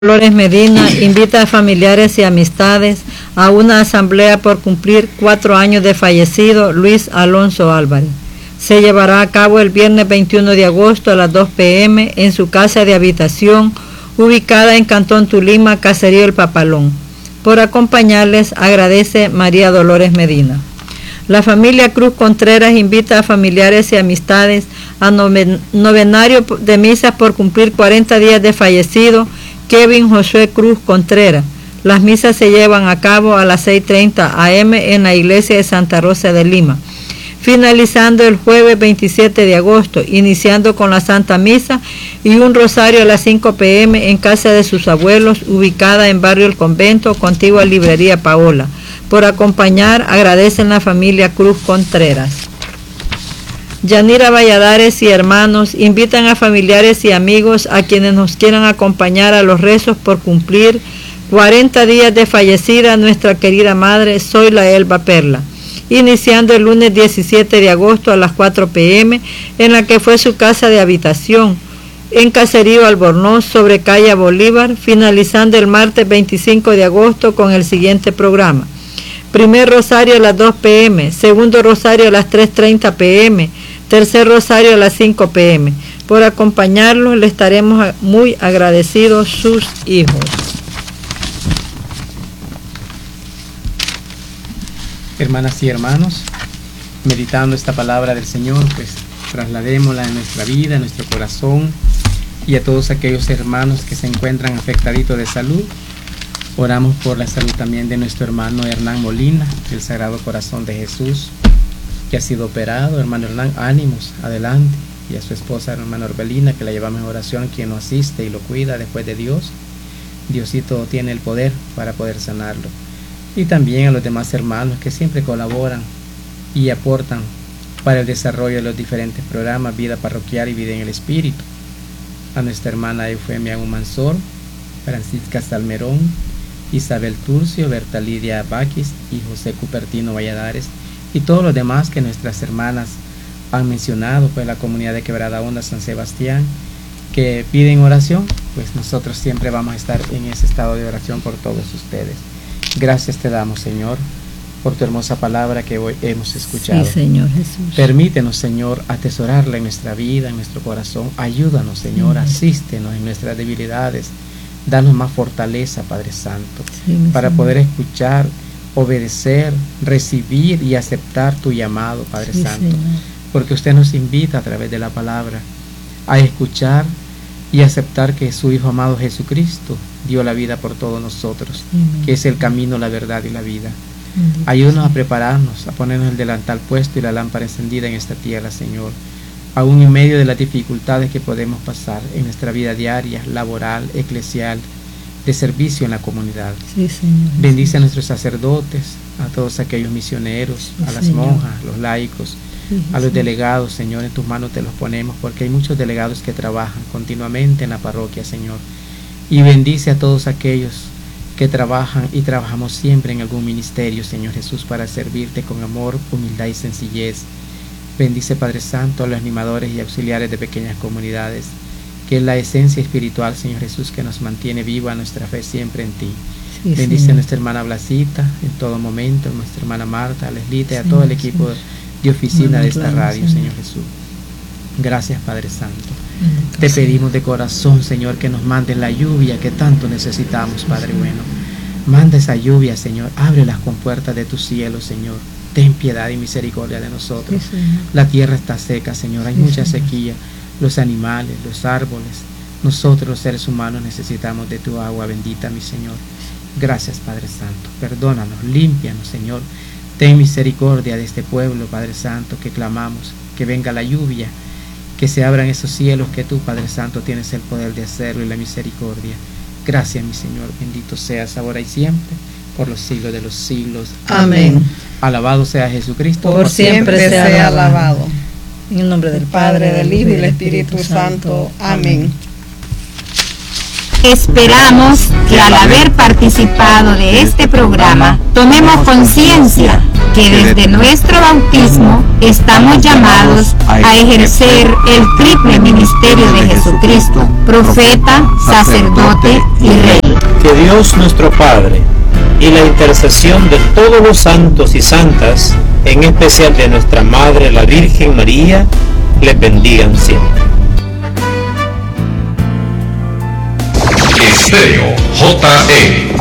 Dolores Medina invita a familiares y amistades a una asamblea por cumplir 4 años de fallecido Luis Alonso Álvarez. Se llevará a cabo el viernes 21 de agosto a las 2 p.m. en su casa de habitación, ubicada en Cantón Tulima, Caserío El Papalón. Por acompañarles, agradece María Dolores Medina. La familia Cruz Contreras invita a familiares y amistades a novenario de misas por cumplir 40 días de fallecido Kevin Josué Cruz Contreras. Las misas se llevan a cabo a las 6:30 am en la iglesia de Santa Rosa de Lima, finalizando el jueves 27 de agosto, iniciando con la Santa Misa y un rosario a las 5 p.m. en casa de sus abuelos, ubicada en barrio El Convento, contigua a Librería Paola. Por acompañar, agradecen la familia Cruz Contreras. Yanira Valladares y hermanos invitan a familiares y amigos a quienes nos quieran acompañar a los rezos por cumplir 40 días de fallecida nuestra querida madre Zoila Elba Perla, iniciando el lunes 17 de agosto a las 4 p.m. en la que fue su casa de habitación en Caserío Albornoz sobre calle Bolívar, finalizando el martes 25 de agosto con el siguiente programa: primer rosario a las 2 p.m., segundo rosario a las 3:30 p.m., tercer rosario a las 5 p.m. Por acompañarlos, le estaremos muy agradecidos sus hijos. Hermanas y hermanos, meditando esta palabra del Señor, pues trasladémosla en nuestra vida, en nuestro corazón, y a todos aquellos hermanos que se encuentran afectaditos de salud. Oramos por la salud también de nuestro hermano Hernán Molina, del Sagrado Corazón de Jesús, que ha sido operado. Hermano Hernán, ánimos, adelante. Y a su esposa, hermana Orbelina, que la llevamos en oración, quien lo asiste y lo cuida después de Dios. Diosito tiene el poder para poder sanarlo. Y también a los demás hermanos que siempre colaboran y aportan para el desarrollo de los diferentes programas, Vida Parroquial y Vida en el Espíritu. A nuestra hermana Eufemia Humansor, Francisca Salmerón, Isabel Turcio, Berta Lidia Baquis y José Cupertino Valladares, y todos los demás que nuestras hermanas han mencionado, pues la comunidad de Quebrada Honda, San Sebastián, que piden oración, pues nosotros siempre vamos a estar en ese estado de oración por todos ustedes. Gracias te damos, Señor, por tu hermosa palabra que hoy hemos escuchado. Sí, Señor Jesús. Permítenos, Señor, atesorarla en nuestra vida, en nuestro corazón. Ayúdanos, Señor, asístenos en nuestras debilidades. Danos más fortaleza, Padre Santo, para poder escuchar, obedecer, recibir y aceptar tu llamado, Padre Santo. Señor. Porque usted nos invita a través de la palabra a escuchar y aceptar que su Hijo amado Jesucristo dio la vida por todos nosotros, que es el camino, la verdad y la vida. Ayúdanos a prepararnos, a ponernos el delantal puesto y la lámpara encendida en esta tierra, Señor, aún en medio de las dificultades que podemos pasar en nuestra vida diaria, laboral, eclesial, de servicio en la comunidad. Sí, Señor. Bendice a nuestros sacerdotes, a todos aquellos misioneros, sí, a las monjas, los laicos, sí, a los delegados, Señor, en tus manos te los ponemos, porque hay muchos delegados que trabajan continuamente en la parroquia, Señor. Y bendice a todos aquellos que trabajan y trabajamos siempre en algún ministerio, Señor Jesús, para servirte con amor, humildad y sencillez. Bendice, Padre Santo, a los animadores y auxiliares de pequeñas comunidades, que es la esencia espiritual, Señor Jesús, que nos mantiene viva nuestra fe siempre en ti. Sí, bendice, Señor, a nuestra hermana Blasita en todo momento, a nuestra hermana Marta, a Leslita y a todo el equipo de oficina de esta radio, Señor Jesús. Gracias, Padre Santo. Te pedimos de corazón, Señor, que nos mandes la lluvia que tanto necesitamos, Padre bueno. Manda esa lluvia, Señor. Abre las compuertas de tu cielo, Señor. Ten piedad y misericordia de nosotros. Sí, la tierra está seca, Señor. Hay mucha sequía. Los animales, los árboles, nosotros los seres humanos necesitamos de tu agua bendita, mi Señor. Gracias, Padre Santo. Perdónanos, límpianos, Señor. Ten misericordia de este pueblo, Padre Santo, que clamamos, que venga la lluvia, que se abran esos cielos que tú, Padre Santo, tienes el poder de hacerlo y la misericordia. Gracias, mi Señor. Bendito seas ahora y siempre, por los siglos de los siglos. Amén. Alabado sea Jesucristo. Por siempre sea alabado. En el nombre del Padre, del Hijo y del Espíritu Santo. Amén. Esperamos que al haber participado de este programa, tomemos conciencia que desde nuestro bautismo estamos llamados a ejercer el triple ministerio de Jesucristo, profeta, sacerdote y rey. Que Dios nuestro Padre y la intercesión de todos los santos y santas, en especial de nuestra Madre la Virgen María, les bendigan siempre. Estéreo JE